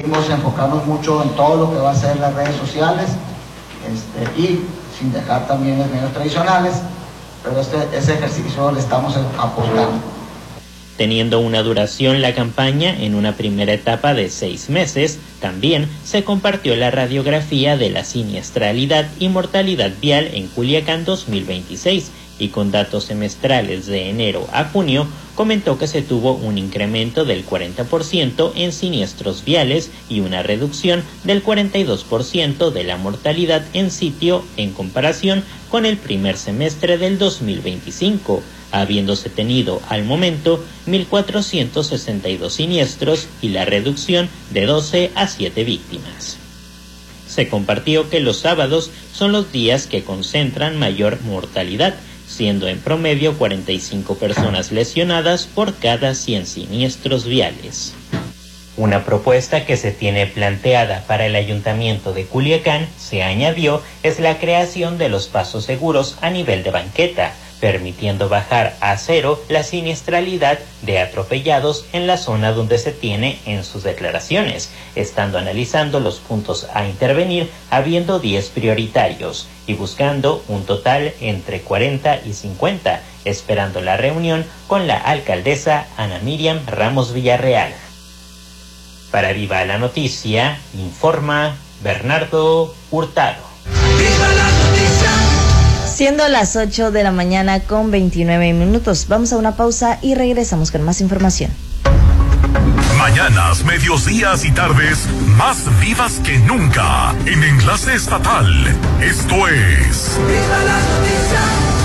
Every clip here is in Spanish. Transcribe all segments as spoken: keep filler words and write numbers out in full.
Vamos a enfocarnos mucho en todo lo que va a ser las redes sociales este, y sin dejar también los medios tradicionales, pero este, ese ejercicio le estamos apostando. Teniendo una duración la campaña en una primera etapa de seis meses, también se compartió la radiografía de la siniestralidad y mortalidad vial en Culiacán dos mil veintiséis, y con datos semestrales de enero a junio, comentó que se tuvo un incremento del cuarenta por ciento en siniestros viales y una reducción del cuarenta y dos por ciento de la mortalidad en sitio en comparación con el primer semestre del dos mil veinticinco, habiéndose tenido al momento mil cuatrocientos sesenta y dos siniestros y la reducción de doce a siete víctimas. Se compartió que los sábados son los días que concentran mayor mortalidad, siendo en promedio cuarenta y cinco personas lesionadas por cada cien siniestros viales. Una propuesta que se tiene planteada para el Ayuntamiento de Culiacán, se añadió, es la creación de los pasos seguros a nivel de banqueta, permitiendo bajar a cero la siniestralidad de atropellados en la zona donde se tiene en sus declaraciones, estando analizando los puntos a intervenir, habiendo diez prioritarios y buscando un total entre cuarenta y cincuenta, esperando la reunión con la alcaldesa Ana Miriam Ramos Villarreal. Para Viva la Noticia, informa Bernardo Hurtado. ¡Viva la noticia! Siendo las ocho de la mañana con veintinueve minutos, vamos a una pausa y regresamos con más información. Mañanas, medios días y tardes más vivas que nunca en Enlace Estatal. Esto es ¡Viva la noticia!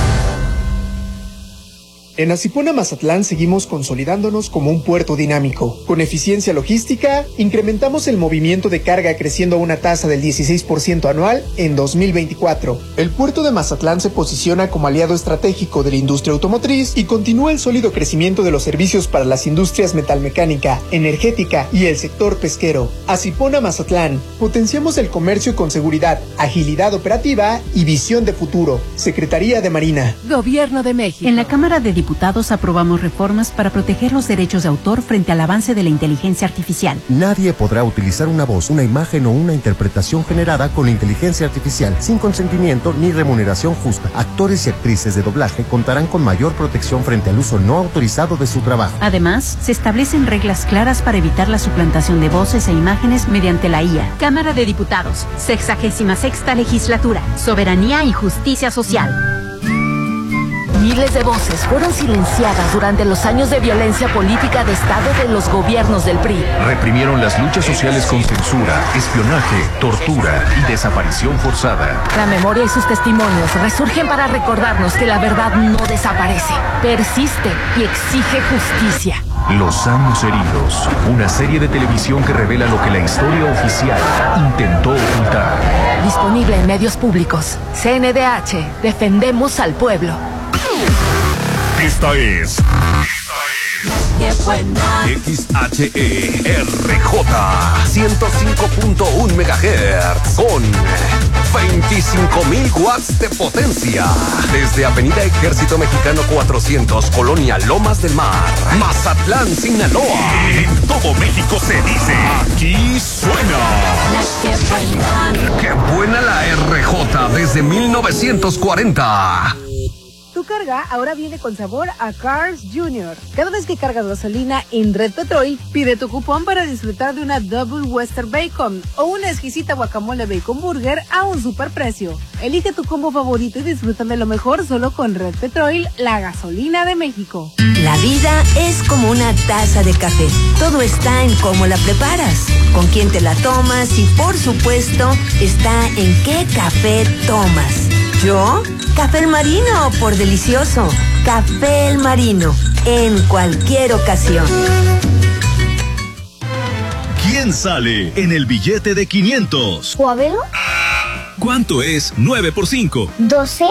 En Asipona Mazatlán seguimos consolidándonos como un puerto dinámico. Con eficiencia logística, incrementamos el movimiento de carga creciendo a una tasa del dieciséis por ciento anual en dos mil veinticuatro. El puerto de Mazatlán se posiciona como aliado estratégico de la industria automotriz y continúa el sólido crecimiento de los servicios para las industrias metalmecánica, energética y el sector pesquero. Asipona Mazatlán, potenciamos el comercio con seguridad, agilidad operativa y visión de futuro. Secretaría de Marina. Gobierno de México. En la Cámara de Diputados aprobamos reformas para proteger los derechos de autor frente al avance de la inteligencia artificial. Nadie podrá utilizar una voz, una imagen o una interpretación generada con inteligencia artificial sin consentimiento ni remuneración justa. Actores y actrices de doblaje contarán con mayor protección frente al uso no autorizado de su trabajo. Además, se establecen reglas claras para evitar la suplantación de voces e imágenes mediante la I A. Cámara de Diputados, sexagésima sexta legislatura, soberanía y justicia social. Miles de voces fueron silenciadas durante los años de violencia política de Estado de los gobiernos del P R I. Reprimieron las luchas sociales con censura, espionaje, tortura y desaparición forzada. La memoria y sus testimonios resurgen para recordarnos que la verdad no desaparece, persiste y exige justicia. Los años heridos, una serie de televisión que revela lo que la historia oficial intentó ocultar. Disponible en medios públicos. C N D H, defendemos al pueblo. Esta es X H E R J ciento cinco punto uno megahertz con veinticinco mil watts de potencia. Desde Avenida Ejército Mexicano cuatrocientos, Colonia Lomas del Mar, Mazatlán, Sinaloa. En todo México se dice, aquí suena. ¡Qué buena la R J desde mil novecientos cuarenta! Tu carga ahora viene con sabor a Cars Junior. Cada vez que cargas gasolina en Red Petrol, pide tu cupón para disfrutar de una Double Western Bacon o una exquisita guacamole Bacon Burger a un superprecio. Elige tu combo favorito y disfruta de lo mejor solo con Red Petrol, la gasolina de México. La vida es como una taza de café. Todo está en cómo la preparas, con quién te la tomas y, por supuesto, está en qué café tomas. ¿Yo? Café El Marino, por delicioso. Café El Marino, en cualquier ocasión. ¿Quién sale en el billete de quinientos? ¿Juavelo? ¿Cuánto es nueve por cinco? ¿doce?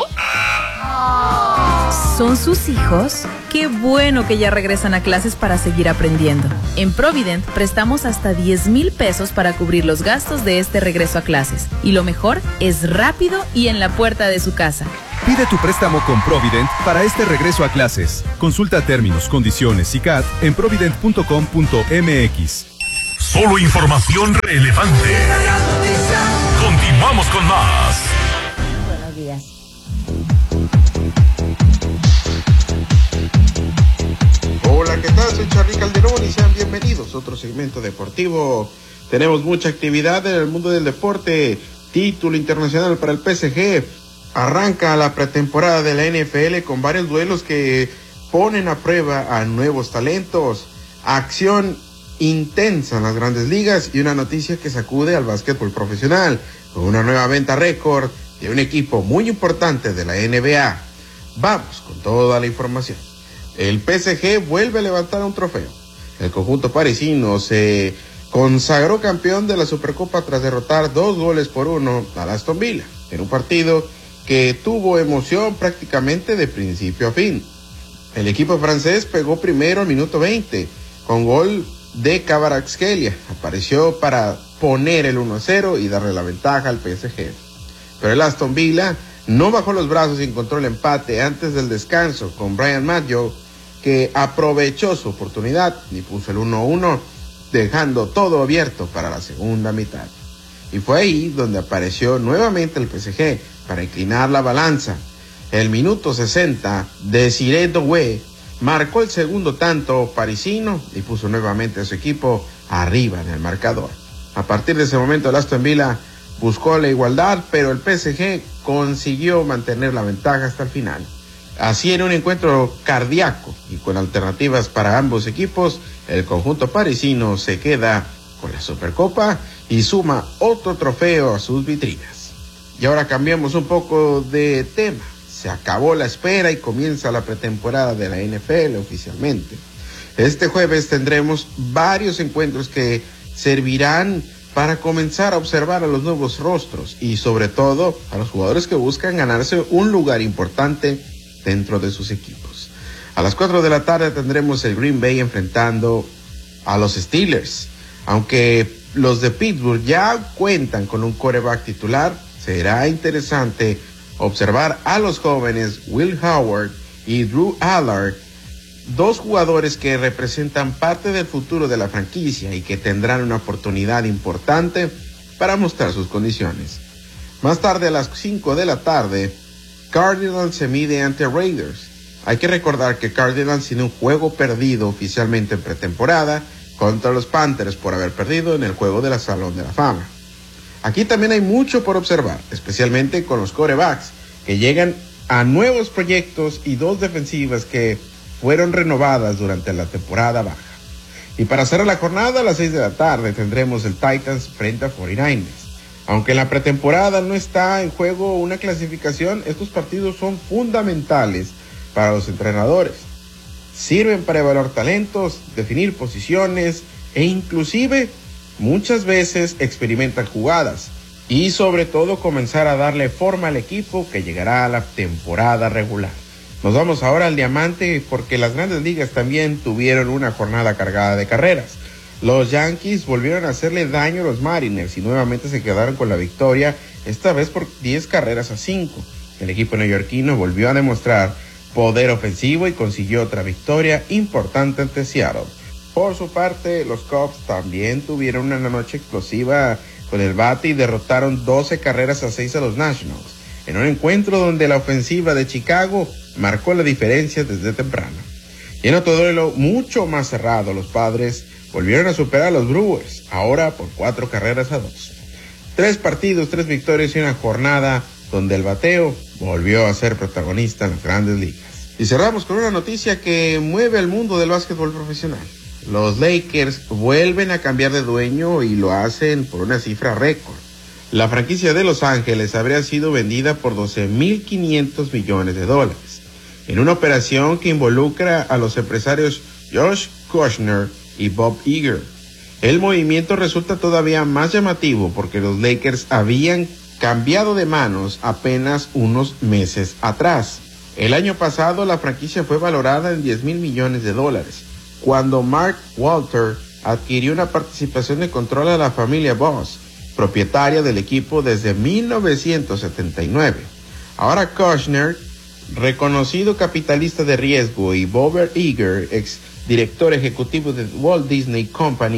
¿Son sus hijos? Qué bueno que ya regresan a clases para seguir aprendiendo. En Provident prestamos hasta diez mil pesos para cubrir los gastos de este regreso a clases. Y lo mejor es rápido y en la puerta de su casa. Pide tu préstamo con Provident para este regreso a clases. Consulta términos, condiciones y C A T en provident punto com punto m x. Solo información relevante. Continuamos con más. Buenos días. Hola, ¿qué tal? Soy Charly Calderón y sean bienvenidos a otro segmento deportivo. Tenemos mucha actividad en el mundo del deporte. Título internacional para el P S G. Arranca la pretemporada de la N F L con varios duelos que ponen a prueba a nuevos talentos. Acción intensa en las grandes ligas y una noticia que sacude al básquetbol profesional con una nueva venta récord de un equipo muy importante de la N B A. Vamos con toda la información. El P S G vuelve a levantar un trofeo. El conjunto parisino se consagró campeón de la Supercopa tras derrotar dos goles por uno al Aston Villa en un partido que tuvo emoción prácticamente de principio a fin. El equipo francés pegó primero al minuto veinte con gol de Kvaratskhelia. Apareció para poner el uno a cero y darle la ventaja al P S G. Pero el Aston Villa no bajó los brazos y encontró el empate antes del descanso con Brian Maggio, que aprovechó su oportunidad y puso el uno a uno, dejando todo abierto para la segunda mitad. Y fue ahí donde apareció nuevamente el P S G para inclinar la balanza. El minuto sesenta, Desiré Doué marcó el segundo tanto parisino y puso nuevamente a su equipo arriba en el marcador. A partir de ese momento el Aston Villa buscó la igualdad, pero el P S G consiguió mantener la ventaja hasta el final. Así, en un encuentro cardíaco y con alternativas para ambos equipos, el conjunto parisino se queda con la Supercopa y suma otro trofeo a sus vitrinas. Y ahora cambiamos un poco de tema. Se acabó la espera y comienza la pretemporada de la N F L oficialmente. Este jueves tendremos varios encuentros que servirán para comenzar a observar a los nuevos rostros y sobre todo a los jugadores que buscan ganarse un lugar importante dentro de sus equipos. A las cuatro de la tarde tendremos el Green Bay enfrentando a los Steelers. Aunque los de Pittsburgh ya cuentan con un quarterback titular, será interesante observar a los jóvenes Will Howard y Drew Allard, dos jugadores que representan parte del futuro de la franquicia y que tendrán una oportunidad importante para mostrar sus condiciones. Más tarde, a las cinco de la tarde, Cardinals se mide ante Raiders. Hay que recordar que Cardinals tiene un juego perdido oficialmente en pretemporada contra los Panthers por haber perdido en el juego de la Salón de la Fama. Aquí también hay mucho por observar, especialmente con los quarterbacks que llegan a nuevos proyectos y dos defensivas que fueron renovadas durante la temporada baja. Y para cerrar la jornada, a las seis de la tarde tendremos el Titans frente a cuarenta y nueve ers. Aunque en la pretemporada no está en juego una clasificación, estos partidos son fundamentales para los entrenadores. Sirven para evaluar talentos, definir posiciones e inclusive muchas veces experimentan jugadas y sobre todo comenzar a darle forma al equipo que llegará a la temporada regular. Nos vamos ahora al diamante porque las grandes ligas también tuvieron una jornada cargada de carreras. Los Yankees volvieron a hacerle daño a los Mariners y nuevamente se quedaron con la victoria, esta vez por diez carreras a cinco. El equipo neoyorquino volvió a demostrar poder ofensivo y consiguió otra victoria importante ante Seattle. Por su parte, los Cubs también tuvieron una noche explosiva con el bate y derrotaron doce carreras a seis a los Nationals, en un encuentro donde la ofensiva de Chicago marcó la diferencia desde temprano. Y en otro duelo mucho más cerrado, los Padres volvieron a superar a los Brewers, ahora por cuatro carreras a dos. Tres partidos, tres victorias y una jornada donde el bateo volvió a ser protagonista en las grandes ligas. Y cerramos con una noticia que mueve al mundo del básquetbol profesional. Los Lakers vuelven a cambiar de dueño y lo hacen por una cifra récord. La franquicia de Los Ángeles habría sido vendida por doce mil quinientos millones de dólares, en una operación que involucra a los empresarios Josh Kushner y Bob Iger. El movimiento resulta todavía más llamativo porque los Lakers habían cambiado de manos apenas unos meses atrás. El año pasado la franquicia fue valorada en diez mil millones de dólares, cuando Mark Walter adquirió una participación de control a la familia Boss, propietaria del equipo desde mil novecientos setenta y nueve. Ahora Kushner, reconocido capitalista de riesgo, y Bob Iger, ex director ejecutivo de Walt Disney Company,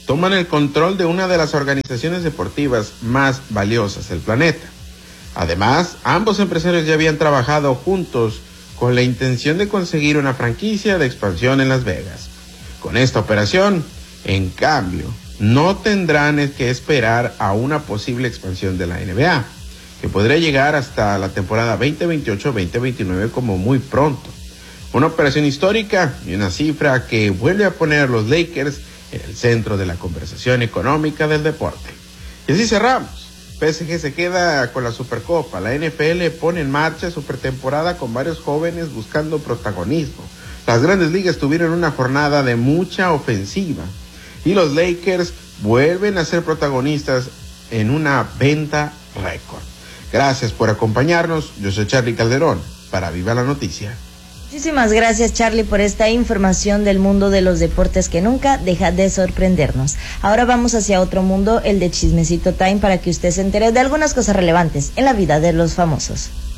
toman el control de una de las organizaciones deportivas más valiosas del planeta. Además, ambos empresarios ya habían trabajado juntos con la intención de conseguir una franquicia de expansión en Las Vegas. Con esta operación, en cambio, no tendrán que esperar a una posible expansión de la N B A, que podría llegar hasta la temporada veinte veintiocho veinte veintinueve como muy pronto. Una operación histórica y una cifra que vuelve a poner a los Lakers en el centro de la conversación económica del deporte. Y así cerramos. P S G se queda con la Supercopa. La N F L pone en marcha su pretemporada con varios jóvenes buscando protagonismo. Las grandes ligas tuvieron una jornada de mucha ofensiva. Y los Lakers vuelven a ser protagonistas en una venta récord. Gracias por acompañarnos. Yo soy Charlie Calderón para Viva la Noticia. Muchísimas gracias, Charlie, por esta información del mundo de los deportes que nunca deja de sorprendernos. Ahora vamos hacia otro mundo, el de Chismecito Time, para que usted se entere de algunas cosas relevantes en la vida de los famosos.